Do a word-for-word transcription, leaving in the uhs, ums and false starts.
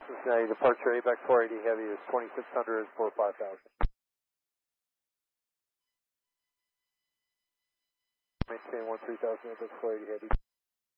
Cincinnati, departure A B A C four eighty Heavy is twenty-six hundred for five thousand. Maintain one three thousand, A B A C four eighty Heavy.